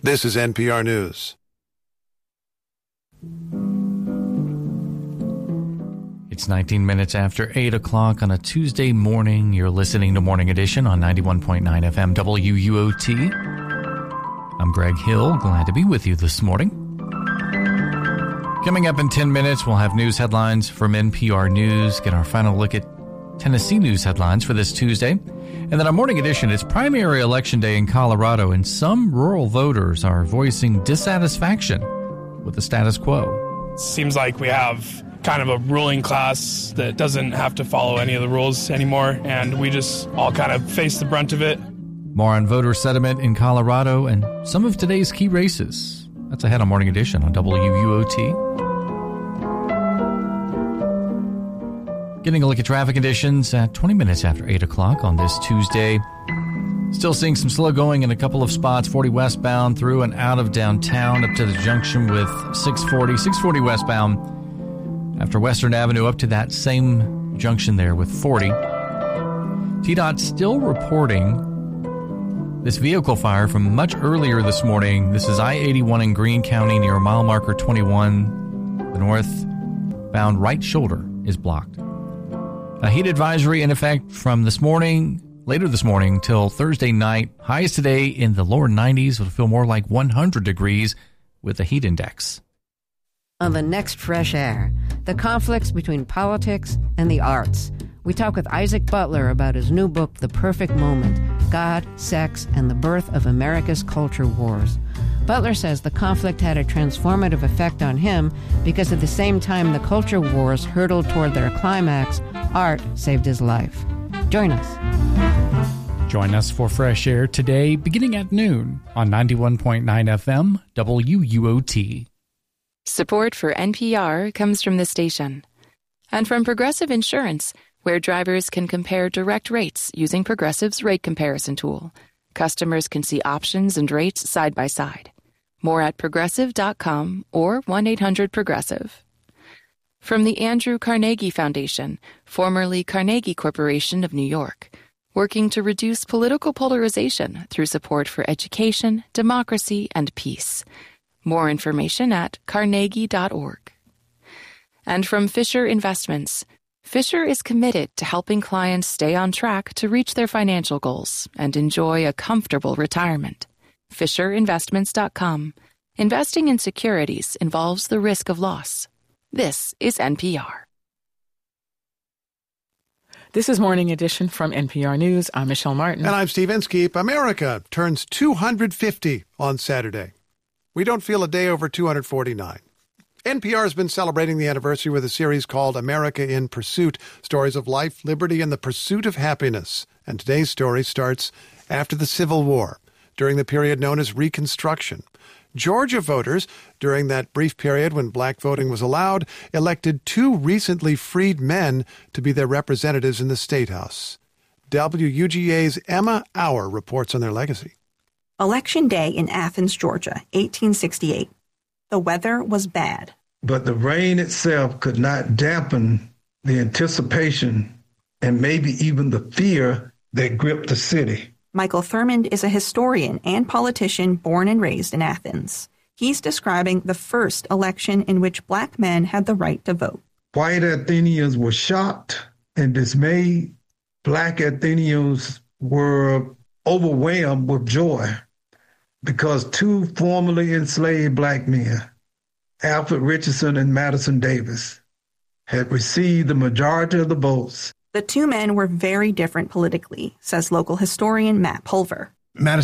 This is NPR News. It's 19 minutes after 8 o'clock on a Tuesday morning. You're listening to Morning Edition on 91.9 FM WUOT. I'm Greg Hill. Glad to be with you this morning. Coming up in 10 minutes, we'll have news headlines from NPR News, get our final look at Tennessee news headlines for this Tuesday. And then on Morning Edition, it's primary election day in Colorado, and some rural voters are voicing dissatisfaction with the status quo. Seems like we have kind of a ruling class that doesn't have to follow any of the rules anymore, and we just all kind of face the brunt of it. More on voter sentiment in Colorado and some of today's key races. That's ahead on Morning Edition on WUOT. Getting a look at traffic conditions at 20 minutes after 8 o'clock on this Tuesday. Still seeing some slow going in a couple of spots, 40 westbound through and out of downtown up to the junction with 640 westbound after Western Avenue up to that same junction there with 40. TDOT still reporting this vehicle fire from much earlier this morning. This is I-81 in Greene County near mile marker 21. The northbound right shoulder is blocked. A heat advisory in effect from later this morning till Thursday night. Highs today in the lower 90s. It'll feel more like 100 degrees with a heat index. On the next Fresh Air, the conflicts between politics and the arts. We talk with Isaac Butler about his new book, The Perfect Moment, God, Sex, and the Birth of America's Culture Wars. Butler says the conflict had a transformative effect on him because at the same time the culture wars hurtled toward their climax, art saved his life. Join us. Join us for Fresh Air today, beginning at noon on 91.9 FM WUOT. Support for NPR comes from this station and from Progressive Insurance, where drivers can compare direct rates using Progressive's rate comparison tool. Customers can see options and rates side by side. More at Progressive.com or 1-800-PROGRESSIVE. From the Andrew Carnegie Foundation, formerly Carnegie Corporation of New York, working to reduce political polarization through support for education, democracy, and peace. More information at carnegie.org. And from Fisher Investments, Fisher is committed to helping clients stay on track to reach their financial goals and enjoy a comfortable retirement. FisherInvestments.com. Investing in securities involves the risk of loss. This is NPR. This is Morning Edition from NPR News. I'm Michelle Martin. And I'm Steve Inskeep. America turns 250 on Saturday. We don't feel a day over 249. NPR has been celebrating the anniversary with a series called America in Pursuit, stories of life, liberty, and the pursuit of happiness. And today's story starts after the Civil War, during the period known as Reconstruction. Georgia voters, during that brief period when black voting was allowed, elected two recently freed men to be their representatives in the State House. WUGA's Emma Auer reports on their legacy. Election Day in Athens, Georgia, 1868. The weather was bad. But the rain itself could not dampen the anticipation and maybe even the fear that gripped the city. Michael Thurmond is a historian and politician born and raised in Athens. He's describing the first election in which black men had the right to vote. White Athenians were shocked and dismayed. Black Athenians were overwhelmed with joy because two formerly enslaved black men, Alfred Richardson and Madison Davis, had received the majority of the votes. The two men were very different politically, says local historian Matt Pulver. Madison